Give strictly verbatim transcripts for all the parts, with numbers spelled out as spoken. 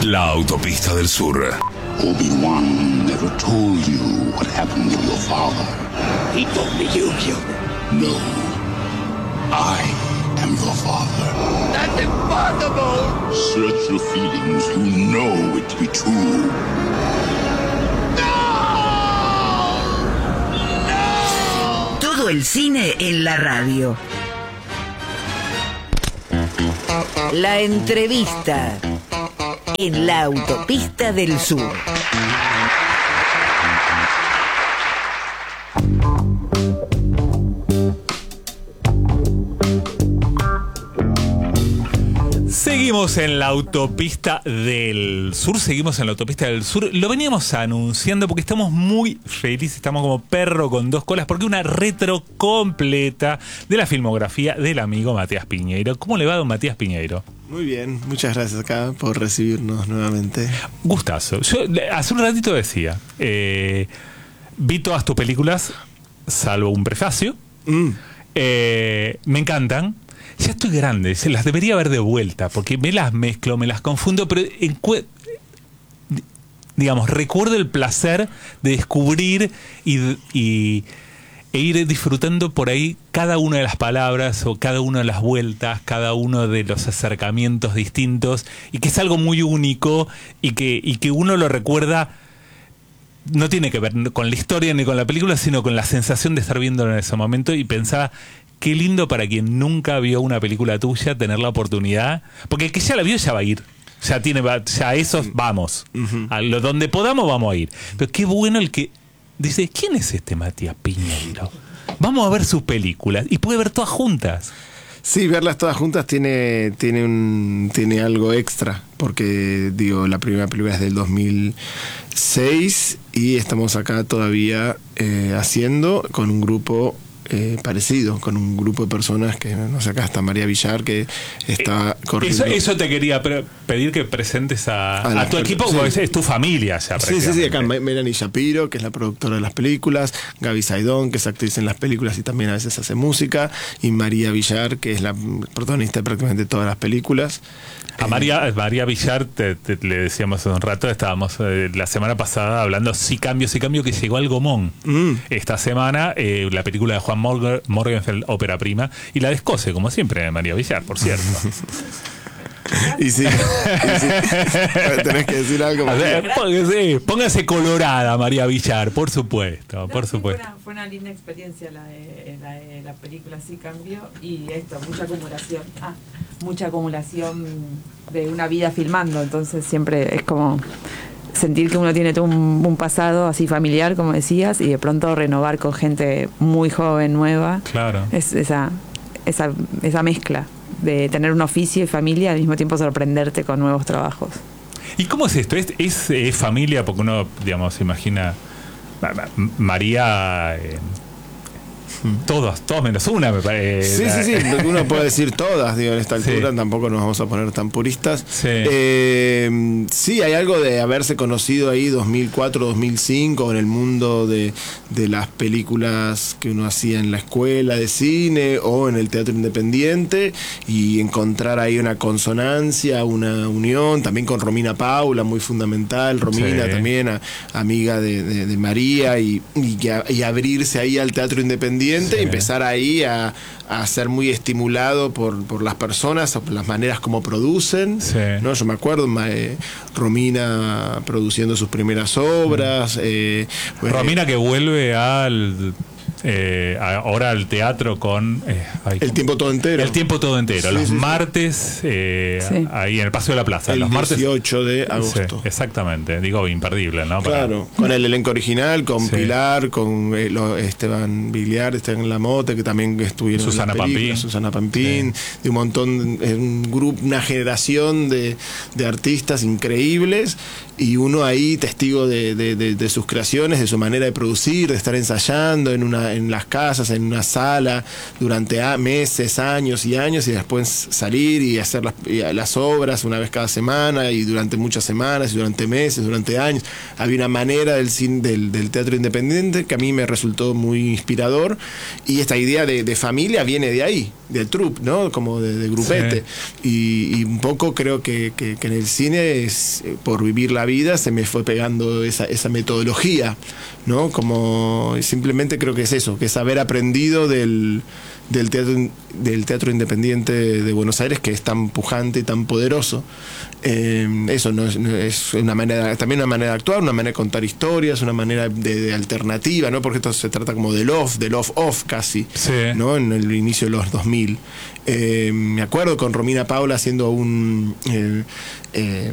La autopista del sur. Obi-Wan never told you what happened to your father. He told me you killed him. No. I am your father. That's impossible! Search your feelings. You know it to be true. No! No! Todo el cine en la radio. La entrevista en la autopista del sur. Seguimos en la autopista del sur, seguimos en la autopista del sur. Lo veníamos anunciando porque estamos muy felices, estamos como perro con dos colas, porque una retro completa de la filmografía del amigo Matías Piñeiro. ¿Cómo le va, don Matías Piñeiro? Muy bien, muchas gracias acá por recibirnos nuevamente. Gustazo. Yo hace un ratito decía, eh, vi todas tus películas, salvo un prefacio. Mm. Eh, me encantan. Ya estoy grande, se las debería ver de vuelta, porque me las mezclo, me las confundo, pero en, digamos, recuerdo el placer de descubrir y, y e ir disfrutando por ahí cada una de las palabras o cada una de las vueltas, cada uno de los acercamientos distintos, y que es algo muy único y que, y que uno lo recuerda. No tiene que ver con la historia ni con la película, sino con la sensación de estar viéndolo en ese momento, y pensaba, qué lindo para quien nunca vio una película tuya tener la oportunidad, porque el que ya la vio ya va a ir, ya tiene, ya a esos vamos, uh-huh. A lo donde podamos vamos a ir, pero qué bueno el que dice, ¿quién es este Matías Piñeiro? Vamos a ver sus películas, y puede ver todas juntas. Sí, verlas todas juntas tiene, tiene, un, tiene algo extra, porque digo, la primera película es del dos mil seis y estamos acá todavía eh, haciendo con un grupo Eh, parecido, con un grupo de personas que, no sé, acá está María Villar, que está eh, corriendo. Eso, eso te quería pre- pedir que presentes a, a, a tu equipo, sí. Porque es, es tu familia ya. Sí, sí, sí, acá Melanie Shapiro, que es la productora de las películas, Gaby Saidón, que es actriz en las películas y también a veces hace música, y María Villar, que es la protagonista de prácticamente todas las películas. A María, María Villar, te, te, le decíamos hace un rato, estábamos eh, la semana pasada hablando, sí cambio, sí cambio, que llegó al Gomón. Mm. Esta semana, eh, la película de Juan Morgan, Morgenfeld, ópera prima, y la de Escocia, como siempre, de María Villar, por cierto. Y sí, y sí. Tenés que decir algo. Ver, póngase, póngase colorada, María Villar, por supuesto, no, por sí, supuesto. Fue una, fue una linda experiencia la de, la de la película Sí Cambio, y esto, mucha acumulación, ah, mucha acumulación de una vida filmando, entonces siempre es como sentir que uno tiene todo un, un pasado así familiar, como decías, y de pronto renovar con gente muy joven, nueva. Claro. Es esa, esa, esa mezcla de tener un oficio y familia, al mismo tiempo sorprenderte con nuevos trabajos. ¿Y cómo es esto? ¿Es, es, es familia? Porque uno, digamos, se imagina María... Eh, todos, todos menos una, me parece. Sí, sí, sí, uno puede decir todas, digo, en esta altura, sí. Tampoco nos vamos a poner tan puristas. Sí. Eh, sí, hay algo de haberse conocido ahí dos mil cuatro, dos mil cinco, en el mundo de, de las películas que uno hacía en la escuela de cine o en el teatro independiente, y encontrar ahí una consonancia, una unión, también con Romina Paula, muy fundamental, Romina sí. También, a, amiga de, de, de María, y, y, y abrirse ahí al teatro independiente. Sí. Y empezar ahí a, a ser muy estimulado por, por las personas, por las maneras como producen, sí. ¿No? Yo me acuerdo eh, Romina produciendo sus primeras obras, eh, Romina eh, que vuelve al eh, ahora al teatro con eh, ay, El tiempo todo entero. El tiempo todo entero, sí, los sí, martes eh, sí. Ahí en el Paseo de la Plaza. El los martes, dieciocho de agosto. Sí, exactamente, digo, imperdible, ¿no? Claro, Para... con el elenco original, con sí. Pilar, con eh, lo, Esteban Villar, Esteban Lamote, que también estuvieron Susana en la película, Pampín. Susana Pampín, sí. De un montón, un grupo, una generación de, de artistas increíbles, y uno ahí testigo de, de, de, de sus creaciones, de su manera de producir, de estar ensayando en una una, en las casas, en una sala, durante a, meses, años y años, y después salir y hacer las, y las obras una vez cada semana, y durante muchas semanas, y durante meses, durante años. Había una manera del, cine, del, del teatro independiente que a mí me resultó muy inspirador, y esta idea de, de familia viene de ahí, del troupe, ¿no? Como de, de grupete. Sí. Y, y un poco creo que, que, que en el cine, es, por vivir la vida, se me fue pegando esa, esa metodología, ¿no? Como simplemente creo que es eso, que es haber aprendido del, del, teatro, del teatro independiente de Buenos Aires, que es tan pujante y tan poderoso. Eh, eso no es, no es una manera, también una manera de actuar, una manera de contar historias, una manera de, de alternativa, ¿no? Porque esto se trata como del off, del off-off casi, sí. ¿no? En el inicio de los dos mil. Eh, me acuerdo con Romina Paula haciendo un... Eh, eh,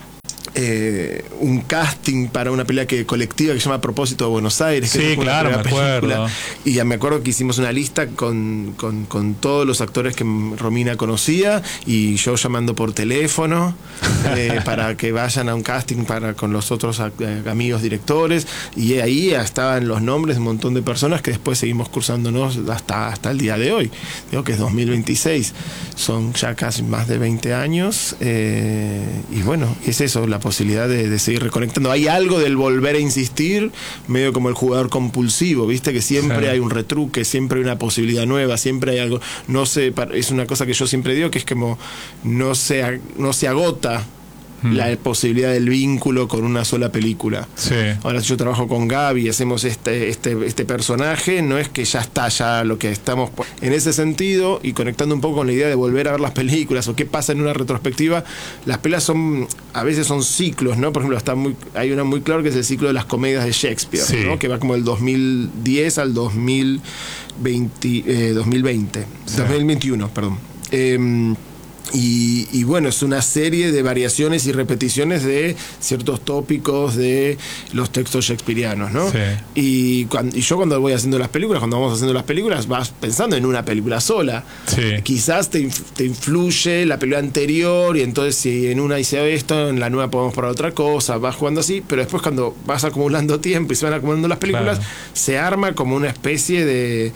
Eh, un casting para una película que, colectiva que se llama A propósito de Buenos Aires, que sí, claro, me acuerdo. Y ya me acuerdo que hicimos una lista con, con, con todos los actores que Romina conocía, y yo llamando por teléfono eh, para que vayan a un casting para con los otros eh, amigos directores, y ahí estaban los nombres de un montón de personas que después seguimos cursándonos hasta, hasta el día de hoy. Digo que es dos mil veintiséis, son ya casi más de veinte años, eh, y bueno, es eso, la posibilidad de, de seguir reconectando. Hay algo del volver a insistir, medio como el jugador compulsivo, viste, que siempre sí. hay un retruque, siempre hay una posibilidad nueva, siempre hay algo, no sé, es una cosa que yo siempre digo, que es como no se, no se agota la posibilidad del vínculo con una sola película. Sí. Ahora, si yo trabajo con Gaby y hacemos este, este, este personaje, no es que ya está ya lo que estamos en ese sentido, y conectando un poco con la idea de volver a ver las películas o qué pasa en una retrospectiva. Las películas son, a veces son ciclos, ¿no? Por ejemplo, está muy, hay una muy claro que es el ciclo de las comedias de Shakespeare, sí. ¿no? Que va como del dos mil diez al dos mil veinte, eh, dos mil veinte, sí. dos mil veintiuno, perdón. Eh, Y, y bueno, es una serie de variaciones y repeticiones de ciertos tópicos de los textos shakespearianos, ¿no? Sí. Y, cuando, y yo cuando voy haciendo las películas, cuando vamos haciendo las películas, vas pensando en una película sola. Sí. Quizás te, te influye la película anterior, y entonces si en una hice esto, en la nueva podemos probar otra cosa, vas jugando así, pero después cuando vas acumulando tiempo y se van acumulando las películas, claro. se arma como una especie de,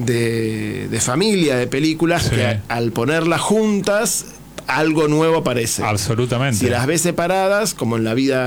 de, de familia de películas, sí. que al ponerlas juntas, algo nuevo aparece. Absolutamente. Si las ves separadas, como en la vida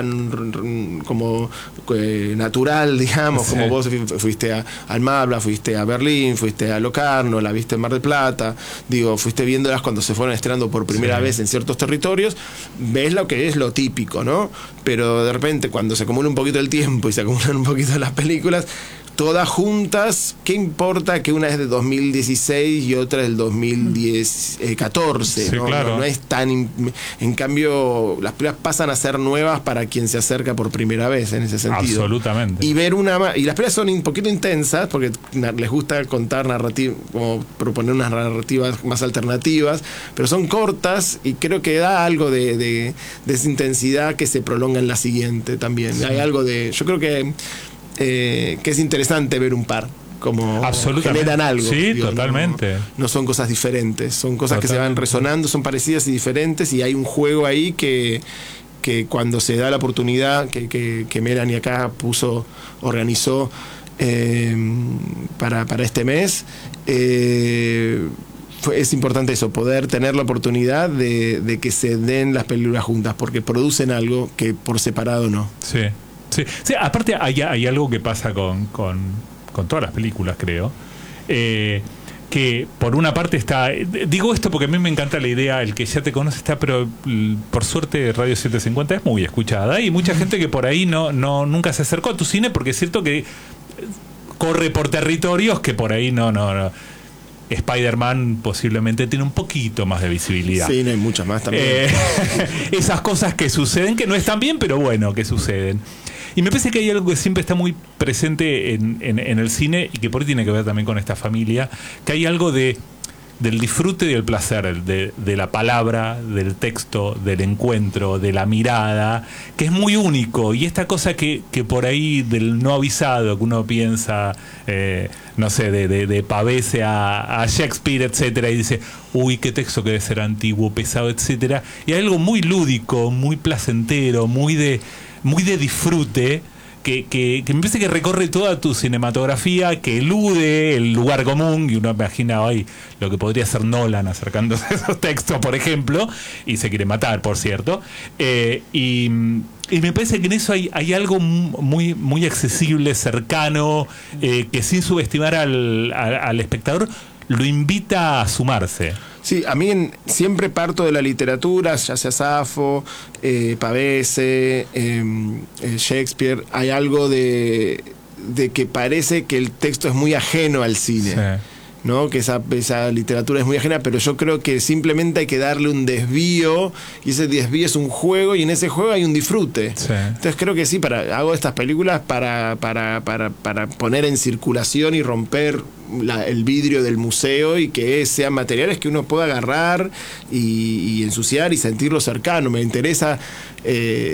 como eh, natural, digamos, sí. como vos fuiste a Almabla, fuiste a Berlín, fuiste a Locarno, la viste en Mar del Plata, digo, fuiste viéndolas cuando se fueron estrenando por primera sí. vez en ciertos territorios, ves lo que es lo típico, ¿no? Pero de repente, cuando se acumula un poquito el tiempo y se acumulan un poquito las películas, todas juntas, ¿qué importa que una es de dos mil dieciséis y otra es del dos mil catorce? Sí, ¿no? Claro. No, no es tan... In... En cambio, las películas pasan a ser nuevas para quien se acerca por primera vez, en ese sentido. Absolutamente. Y ver una... Y las películas son un poquito intensas, porque les gusta contar narrativas, como proponer unas narrativas más alternativas, pero son cortas, y creo que da algo de, de, de esa intensidad que se prolonga en la siguiente también. Sí. Hay algo de... Yo creo que... Eh, que es interesante ver un par, como generan algo. Sí, digo, totalmente. No, no son cosas diferentes, son cosas totalmente. Que se van resonando, son parecidas y diferentes, y hay un juego ahí que, que cuando se da la oportunidad, que, que, que Melanie acá puso, organizó eh, para, para este mes, eh, fue, es importante eso, poder tener la oportunidad de, de que se den las películas juntas, porque producen algo que por separado no. Sí. Sí, sí, aparte hay, hay algo que pasa con, con, con todas las películas, creo, eh, que por una parte está, digo esto porque a mí me encanta la idea, el que ya te conoce está, pero por suerte Radio setecientos cincuenta es muy escuchada, y mucha gente que por ahí no, no nunca se acercó a tu cine, porque es cierto que corre por territorios que por ahí no, no, no. Spider-Man posiblemente tiene un poquito más de visibilidad. Sí, no hay muchas más también. Eh, esas cosas que suceden, que no están bien, pero bueno, que suceden. Y me parece que hay algo que siempre está muy presente en, en, en el cine, y que por ahí tiene que ver también con esta familia, que hay algo de del disfrute y del placer, de, de la palabra, del texto, del encuentro, de la mirada, que es muy único. Y esta cosa que, que por ahí del no avisado, que uno piensa, eh, no sé, de, de, de Pavese a, a Shakespeare, etcétera, y dice, uy, qué texto que debe ser antiguo, pesado, etcétera. Y hay algo muy lúdico, muy placentero, muy de, muy de disfrute, que, que, que me parece que recorre toda tu cinematografía, que elude el lugar común, y uno imagina hoy lo que podría ser Nolan acercándose a esos textos, por ejemplo, y se quiere matar, por cierto. Eh, y, y me parece que en eso hay, hay algo muy, muy accesible, cercano, eh, que sin subestimar al, al, al espectador lo invita a sumarse. Sí, a mí en, siempre parto de la literatura, ya sea Safo, eh, Pavese, eh, eh, Shakespeare. Hay algo de, de que parece que el texto es muy ajeno al cine. Sí. ¿No? Que esa, esa literatura es muy ajena, pero yo creo que simplemente hay que darle un desvío, y ese desvío es un juego, y en ese juego hay un disfrute. Sí. Entonces creo que sí, para, hago estas películas para, para, para, para poner en circulación y romper la, el vidrio del museo, y que sean materiales que uno pueda agarrar y, y ensuciar y sentirlo cercano. Me interesa eh,